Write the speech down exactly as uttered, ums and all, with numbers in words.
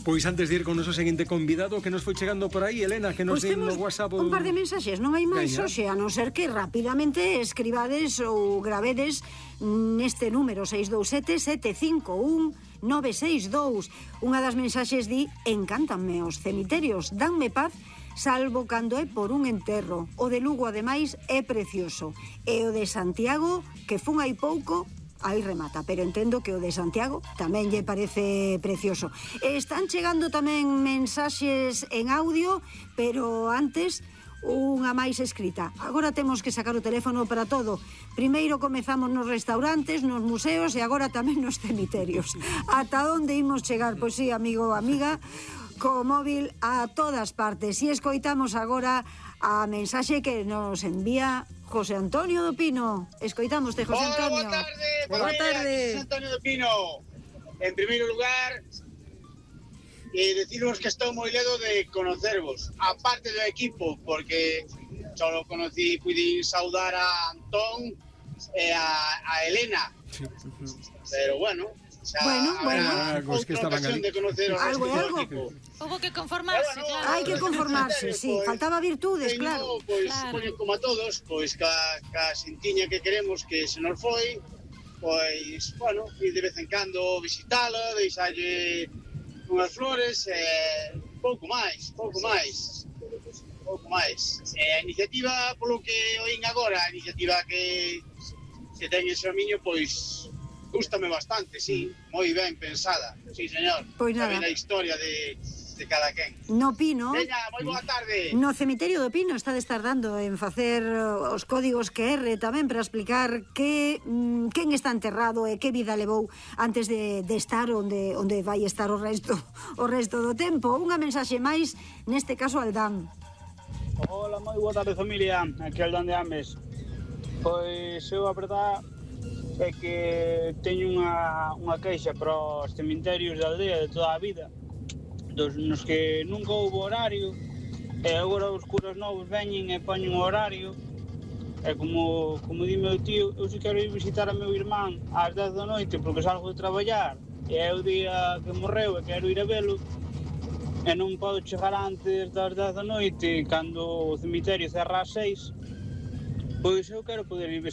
Pois antes de ir con o noso seguinte convidado, que nos foi chegando por aí, Elena, que nos Pois din no temos WhatsApp un par de mensaxes, non hai máis Veña. hoxe, a non ser que rapidamente escribades ou gravedes neste número seis dous sete, sete cinco un, nove seis dous. Unha das mensaxes di: encántanme os cemiterios, danme paz, salvo cando é por un enterro. O de Lugo, ademais, é precioso. E o de Santiago, que fun hai pouco, aí remata, pero entendo que o de Santiago tamén lle parece precioso. Están chegando tamén mensaxes en audio, pero antes unha máis escrita. Agora temos que sacar o teléfono para todo. Primeiro comezamos nos restaurantes, nos museos e agora tamén nos cemiterios. Ata onde imos chegar? Pois sí, amigo ou amiga, co móvil a todas partes. E escoitamos agora a mensaxe que nos envía José Antonio do Pino. Escoitámoste, José Antonio. Hola, boa tarde. Boa tarde. José Antonio do Pino. En primeiro lugar, e deciros que estou moi ledo de conocervos, aparte do equipo, porque só lo conocí, pude saudar a Antón e a, a Elena. Pero bueno, xa Bueno, bueno. Ah, cos que outra estaban ocasión ali. de conocer o Algo, resto do algo. equipo. Hubo que conformarse, Bueno, claro. Hai que conformarse, sí, faltaba virtudes, Teño, claro. pois, Claro. poño como a todos, pois, ca, ca xentiña que queremos que se nos foi, pois, bueno, ir de vez en cando visitalo, deixalle unhas flores, e pouco máis, pouco máis, pouco máis. E a iniciativa, polo que oín agora, a iniciativa que, que ten ese dominio, pois, gústame bastante, sí, moi ben pensada, sí, señor. Pois nada. Saben a historia de, de cada quen. No Pino, Veña, moi boa tarde. no cemiterio do Pino está de estar dando en facer uh, os códigos Q R tamén para explicar que mm, quen está enterrado e que vida levou antes de, de estar onde onde vai estar o resto o resto do tempo. Unha mensaxe máis, neste caso Aldán. Hola, moi boa tarde, familia. Aquí Aldán de Ames. Pois eu a verdad é que teño unha, unha queixa para os cementerios da aldea de toda a vida, dos, nos que nunca houve horario, e agora os curas novos veñen e poñen o horario, e como, como di meu tío, eu se quero ir visitar a meu irmán ás dez da noite porque salgo de traballar, e é o día que morreu e quero ir a velo, e non podo chegar antes das dez da noite cando o cemiterio cerra ás seis, pois eu quero poder ir